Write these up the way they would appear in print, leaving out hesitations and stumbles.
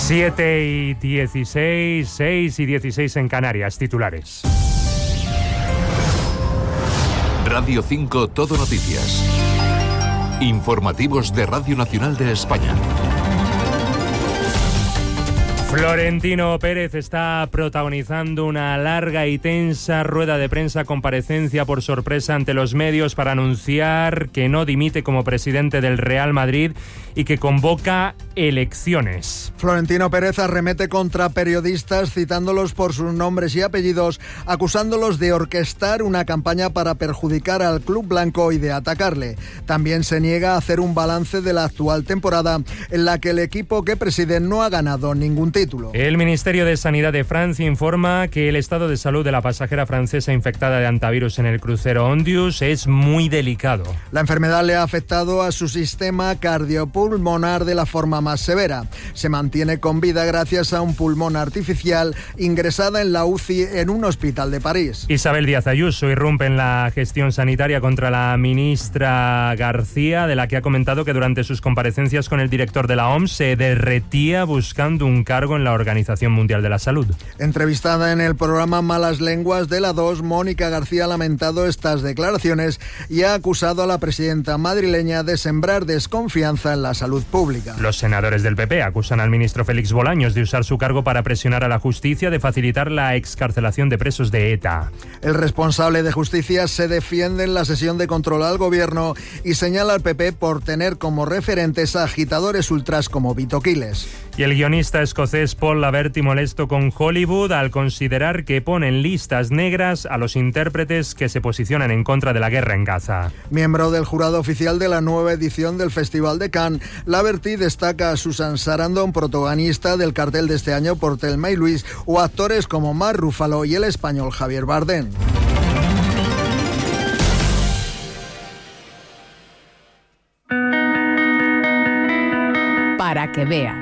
7:16, 6:16 en Canarias, titulares. Radio 5 Todo Noticias. Informativos de Radio Nacional de España. Florentino Pérez está protagonizando una larga y tensa rueda de prensa comparecencia por sorpresa ante los medios para anunciar que no dimite como presidente del Real Madrid y que convoca elecciones. Florentino Pérez arremete contra periodistas citándolos por sus nombres y apellidos, acusándolos de orquestar una campaña para perjudicar al club blanco y de atacarle. También se niega a hacer un balance de la actual temporada en la que el equipo que preside no ha ganado ningún título. El Ministerio de Sanidad de Francia informa que el estado de salud de la pasajera francesa infectada de hantavirus en el crucero Ondius es muy delicado. La enfermedad le ha afectado a su sistema cardiopulmonar de la forma más severa. Se mantiene con vida gracias a un pulmón artificial ingresada en la UCI en un hospital de París. Isabel Díaz Ayuso irrumpe en la gestión sanitaria contra la ministra García, de la que ha comentado que durante sus comparecencias con el director de la OMS se derretía buscando un cargo en la Organización Mundial de la Salud. Entrevistada en el programa Malas Lenguas de la 2, Mónica García ha lamentado estas declaraciones y ha acusado a la presidenta madrileña de sembrar desconfianza en la salud pública. Los senadores del PP acusan al ministro Félix Bolaños de usar su cargo para presionar a la justicia de facilitar la excarcelación de presos de ETA. El responsable de justicia se defiende en la sesión de control al gobierno y señala al PP por tener como referentes a agitadores ultras como Vito Quiles. Y el guionista escocés Paul Laverty molesto con Hollywood al considerar que ponen listas negras a los intérpretes que se posicionan en contra de la guerra en Gaza. Miembro del jurado oficial de la nueva edición del Festival de Cannes, Laverty destaca a Susan Sarandon, protagonista del cartel de este año por Thelma y Luis, o actores como Mark Ruffalo y el español Javier Bardem. Para que veas.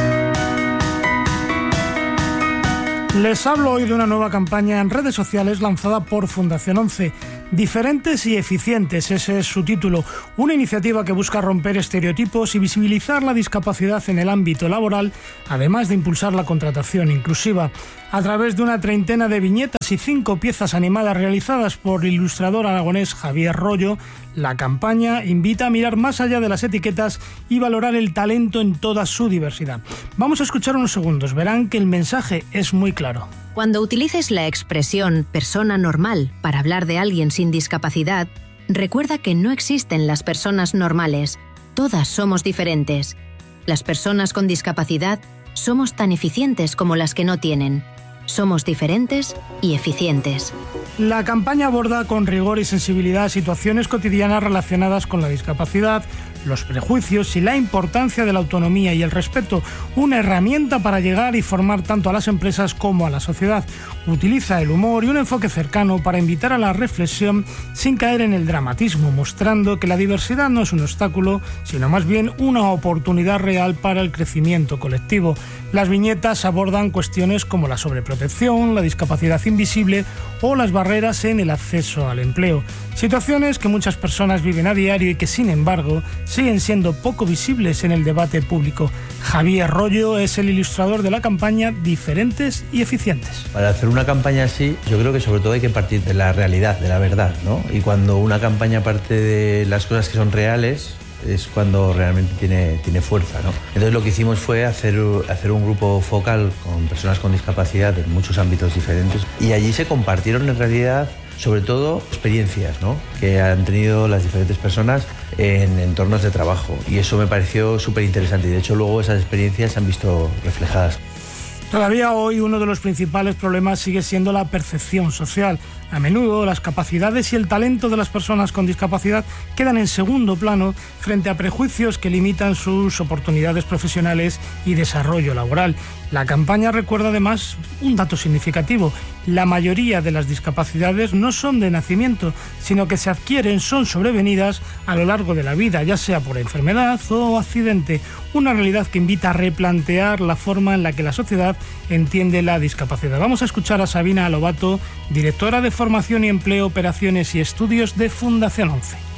Les hablo hoy de una nueva campaña en redes sociales lanzada por Fundación 11. Diferentes y eficientes, ese es su título. Una iniciativa que busca romper estereotipos y visibilizar la discapacidad en el ámbito laboral, además de impulsar la contratación inclusiva. A través de una treintena de viñetas y 5 piezas animadas realizadas por el ilustrador aragonés Javier Rollo, la campaña invita a mirar más allá de las etiquetas y valorar el talento en toda su diversidad. Vamos a escuchar unos segundos, verán que el mensaje es muy claro. Cuando utilices la expresión persona normal para hablar de alguien sin discapacidad, recuerda que no existen las personas normales. Todas somos diferentes. Las personas con discapacidad somos tan eficientes como las que no tienen. Somos diferentes y eficientes. La campaña aborda con rigor y sensibilidad situaciones cotidianas relacionadas con la discapacidad, los prejuicios y la importancia de la autonomía y el respeto, una herramienta para llegar y formar tanto a las empresas como a la sociedad. Utiliza el humor y un enfoque cercano para invitar a la reflexión sin caer en el dramatismo, mostrando que la diversidad no es un obstáculo, sino más bien una oportunidad real para el crecimiento colectivo. Las viñetas abordan cuestiones como la sobreprotección, la discapacidad invisible o las barreras en el acceso al empleo. Situaciones que muchas personas viven a diario y que, sin embargo, siguen siendo poco visibles en el debate público. Javier Rollo es el ilustrador de la campaña Diferentes y Eficientes. Para hacer una campaña así, yo creo que sobre todo hay que partir de la realidad, de la verdad, ¿no? Y cuando una campaña parte de las cosas que son reales, es cuando realmente tiene fuerza, ¿no? Entonces lo que hicimos fue hacer un grupo focal con personas con discapacidad en muchos ámbitos diferentes y allí se compartieron en realidad sobre todo experiencias, ¿no?, que han tenido las diferentes personas en entornos de trabajo, y eso me pareció súper interesante y de hecho luego esas experiencias se han visto reflejadas. Todavía hoy uno de los principales problemas sigue siendo la percepción social. A menudo las capacidades y el talento de las personas con discapacidad quedan en segundo plano frente a prejuicios que limitan sus oportunidades profesionales y desarrollo laboral. La campaña recuerda además un dato significativo. La mayoría de las discapacidades no son de nacimiento, sino que se adquieren, son sobrevenidas a lo largo de la vida, ya sea por enfermedad o accidente. Una realidad que invita a replantear la forma en la que la sociedad entiende la discapacidad. Vamos a escuchar a Sabina Lobato, directora de Formación y Empleo, Operaciones y Estudios de Fundación 11.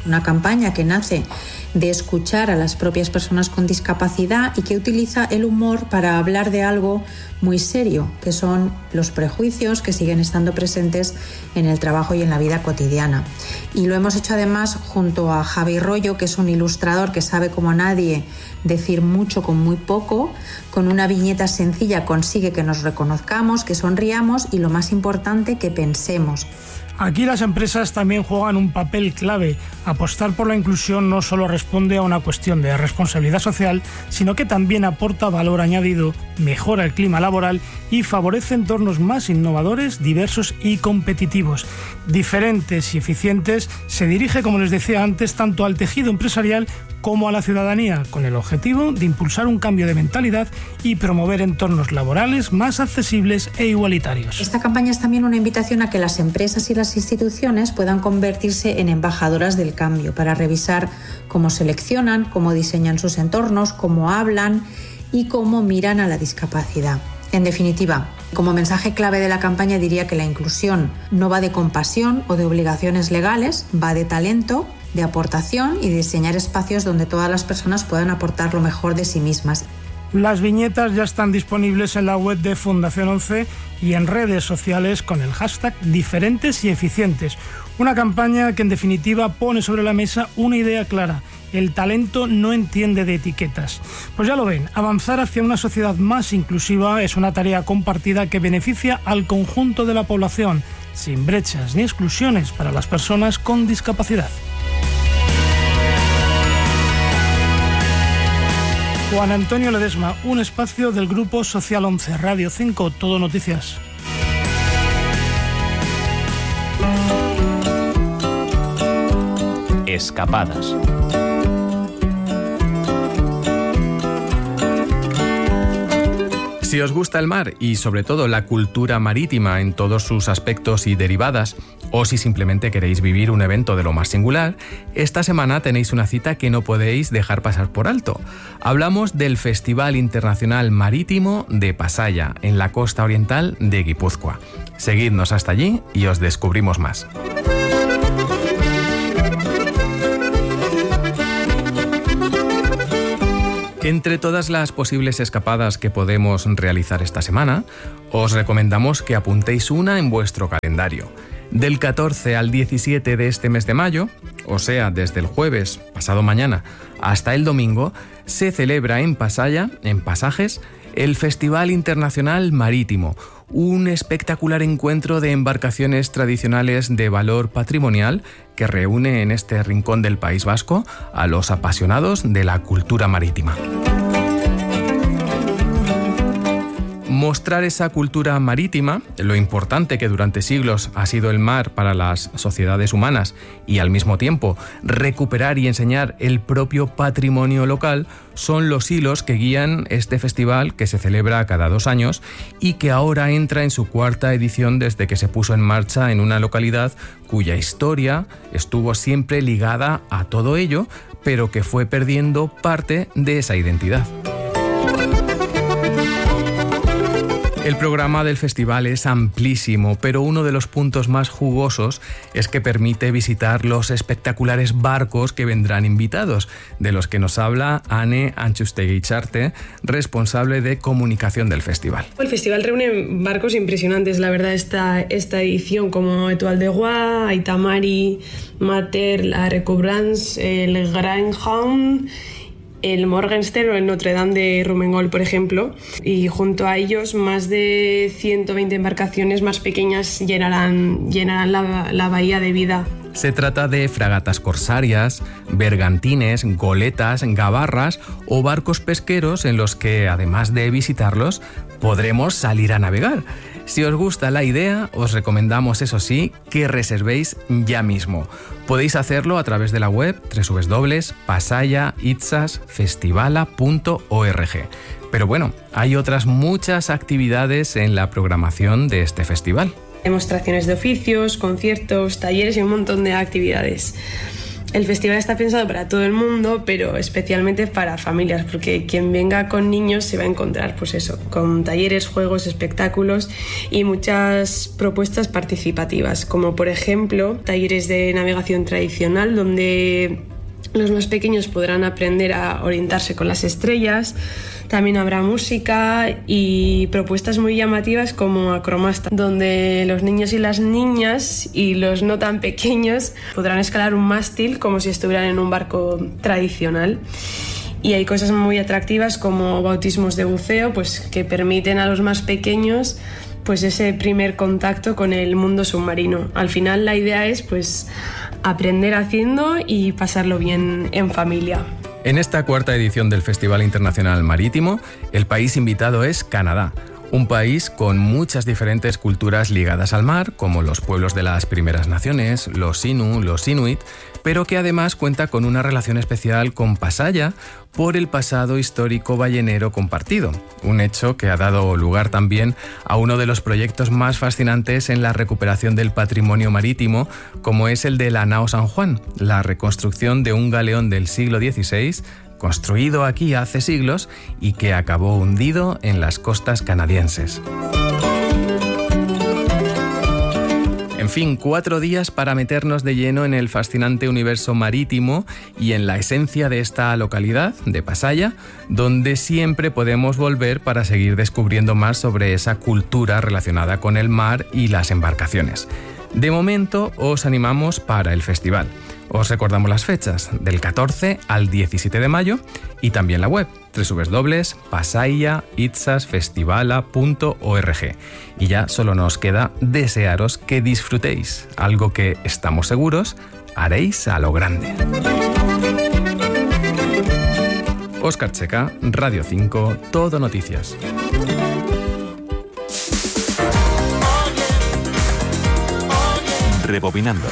una campaña que nace de escuchar a las propias personas con discapacidad y que utiliza el humor para hablar de algo muy serio, que son los prejuicios que siguen estando presentes en el trabajo y en la vida cotidiana. Y lo hemos hecho además junto a Javi Rollo, que es un ilustrador que sabe como nadie decir mucho con muy poco. Con una viñeta sencilla consigue que nos reconozcamos, que sonriamos y, lo más importante, que pensemos. Aquí las empresas también juegan un papel clave. Apostar por la inclusión no solo responde a una cuestión de responsabilidad social, sino que también aporta valor añadido, mejora el clima laboral y favorece entornos más innovadores, diversos y competitivos. Diferentes y eficientes se dirige, como les decía antes, tanto al tejido empresarial como a la ciudadanía, con el objetivo de impulsar un cambio de mentalidad y promover entornos laborales más accesibles e igualitarios. Esta campaña es también una invitación a que las empresas y las instituciones puedan convertirse en embajadoras del cambio, para revisar cómo seleccionan, cómo diseñan sus entornos, cómo hablan y cómo miran a la discapacidad. En definitiva, como mensaje clave de la campaña diría que la inclusión no va de compasión o de obligaciones legales, va de talento, de aportación y de diseñar espacios donde todas las personas puedan aportar lo mejor de sí mismas. Las viñetas ya están disponibles en la web de Fundación 11 y en redes sociales con el hashtag Diferentes y Eficientes. Una campaña que en definitiva pone sobre la mesa una idea clara: el talento no entiende de etiquetas. Pues ya lo ven, avanzar hacia una sociedad más inclusiva es una tarea compartida que beneficia al conjunto de la población, sin brechas ni exclusiones para las personas con discapacidad. Juan Antonio Ledesma, un espacio del Grupo Social 11, Radio 5, Todo Noticias. Escapadas. Si os gusta el mar y sobre todo la cultura marítima en todos sus aspectos y derivadas, o si simplemente queréis vivir un evento de lo más singular, esta semana tenéis una cita que no podéis dejar pasar por alto. Hablamos del Festival Internacional Marítimo de Pasaya, en la costa oriental de Guipúzcoa. Seguidnos hasta allí y os descubrimos más. Entre todas las posibles escapadas que podemos realizar esta semana, os recomendamos que apuntéis una en vuestro calendario. Del 14 al 17 de este mes de mayo, o sea, desde el jueves, pasado mañana, hasta el domingo, se celebra en Pasaya, en Pasajes, el Festival Internacional Marítimo, un espectacular encuentro de embarcaciones tradicionales de valor patrimonial que reúne en este rincón del País Vasco a los apasionados de la cultura marítima. Mostrar esa cultura marítima, lo importante que durante siglos ha sido el mar para las sociedades humanas, y al mismo tiempo recuperar y enseñar el propio patrimonio local, son los hilos que guían este festival, que se celebra cada 2 años y que ahora entra en su 4ª edición desde que se puso en marcha en una localidad cuya historia estuvo siempre ligada a todo ello, pero que fue perdiendo parte de esa identidad. El programa del festival es amplísimo, pero uno de los puntos más jugosos es que permite visitar los espectaculares barcos que vendrán invitados, de los que nos habla Ane Antxustegui-Charte, responsable de comunicación del festival. El festival reúne barcos impresionantes, la verdad, esta edición, como Etoile de Roi, Aitamari, Mater, la Recouvrance, el Grindhound, el Morgenstern o el Notre Dame de Rumengol, por ejemplo, y junto a ellos más de 120 embarcaciones más pequeñas llenarán la bahía de Vida. Se trata de fragatas corsarias, bergantines, goletas, gabarras o barcos pesqueros en los que, además de visitarlos, podremos salir a navegar. Si os gusta la idea, os recomendamos, eso sí, que reservéis ya mismo. Podéis hacerlo a través de la web www.pasayaitzasfestivala.org. Pero bueno, hay otras muchas actividades en la programación de este festival. Demostraciones de oficios, conciertos, talleres y un montón de actividades. El festival está pensado para todo el mundo, pero especialmente para familias, porque quien venga con niños se va a encontrar, pues eso, con talleres, juegos, espectáculos y muchas propuestas participativas, como por ejemplo talleres de navegación tradicional, donde los más pequeños podrán aprender a orientarse con las estrellas. También habrá música y propuestas muy llamativas como Acromasta, donde los niños y las niñas y los no tan pequeños podrán escalar un mástil como si estuvieran en un barco tradicional. Y hay cosas muy atractivas como bautismos de buceo, pues que permiten a los más pequeños pues ese primer contacto con el mundo submarino. Al final la idea es pues aprender haciendo y pasarlo bien en familia. En esta cuarta edición del Festival Internacional Marítimo, el país invitado es Canadá, un país con muchas diferentes culturas ligadas al mar, como los pueblos de las primeras naciones, los Innu, los Inuit, pero que además cuenta con una relación especial con Pasaia por el pasado histórico ballenero compartido, un hecho que ha dado lugar también a uno de los proyectos más fascinantes en la recuperación del patrimonio marítimo, como es el de la Nao San Juan, la reconstrucción de un galeón del siglo XVI, construido aquí hace siglos y que acabó hundido en las costas canadienses. En fin, 4 días para meternos de lleno en el fascinante universo marítimo y en la esencia de esta localidad, de Pasaia, donde siempre podemos volver para seguir descubriendo más sobre esa cultura relacionada con el mar y las embarcaciones. De momento, os animamos para el festival. Os recordamos las fechas, del 14 al 17 de mayo y también la web www.pasaiaitzasfestivala.org. Y ya solo nos queda desearos que disfrutéis, algo que estamos seguros haréis a lo grande. Óscar Checa, Radio 5, Todo Noticias. Rebobinando.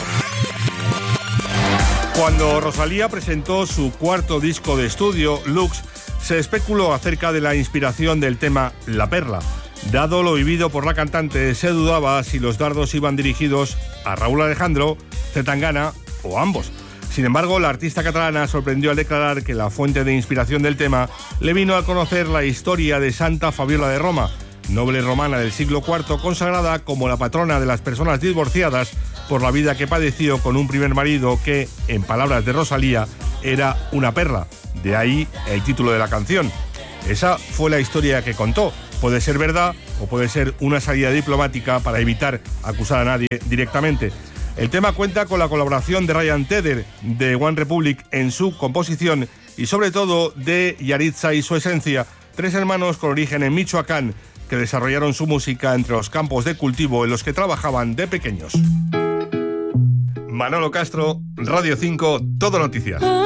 Cuando Rosalía presentó su cuarto disco de estudio, Lux, se especuló acerca de la inspiración del tema La Perla. Dado lo vivido por la cantante, se dudaba si los dardos iban dirigidos a Raúl Alejandro, Zetangana o ambos. Sin embargo, la artista catalana sorprendió al declarar que la fuente de inspiración del tema le vino al conocer la historia de Santa Fabiola de Roma, noble romana del siglo IV, consagrada como la patrona de las personas divorciadas por la vida que padeció con un primer marido que, en palabras de Rosalía, era una perla. De ahí el título de la canción. Esa fue la historia que contó. Puede ser verdad o puede ser una salida diplomática para evitar acusar a nadie directamente. El tema cuenta con la colaboración de Ryan Tedder de One Republic en su composición y sobre todo de Yaritza y su esencia, 3 hermanos con origen en Michoacán que desarrollaron su música entre los campos de cultivo en los que trabajaban de pequeños. Manolo Castro, Radio 5, Todo Noticias.